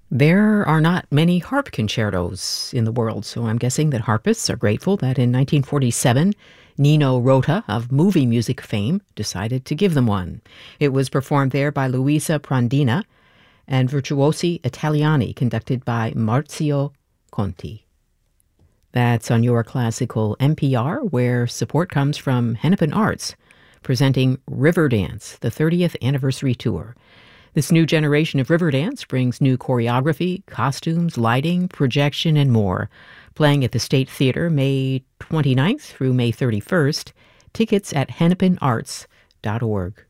There are not many harp concertos in the world, so I'm guessing that harpists are grateful that in 1947, Nino Rota of movie music fame decided to give them one. It was performed there by Luisa Prandina and Virtuosi Italiani, conducted by Marzio Conti. That's on your classical NPR, where support comes from Hennepin Arts, presenting Riverdance, the 30th anniversary tour. This new generation of Riverdance brings new choreography, costumes, lighting, projection, and more. Playing at the State Theater May 29th through May 31st. Tickets at hennepinarts.org.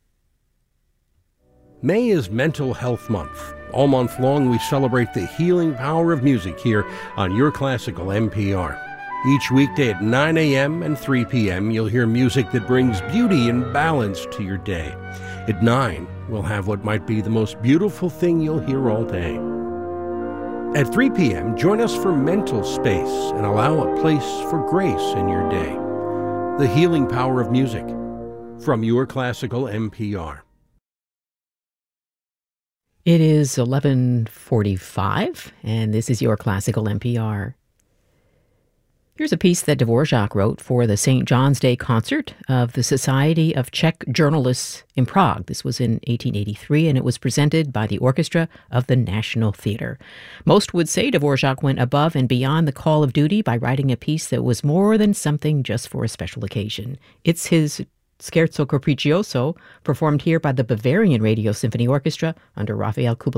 May is Mental Health Month. All month long, we celebrate the healing power of music here on Your Classical NPR. Each weekday at 9 a.m. and 3 p.m., you'll hear music that brings beauty and balance to your day. At 9, we'll have what might be the most beautiful thing you'll hear all day. At 3 p.m., join us for Mental Space and allow a place for grace in your day. The healing power of music from Your Classical NPR. It is 11:45, and this is Your Classical NPR. Here's a piece that Dvorak wrote for the St. John's Day concert of the Society of Czech Journalists in Prague. This was in 1883, and it was presented by the orchestra of the National Theatre. Most would say Dvorak went above and beyond the call of duty by writing a piece that was more than something just for a special occasion. It's his Scherzo Capriccioso, performed here by the Bavarian Radio Symphony Orchestra under Rafael Kubelik.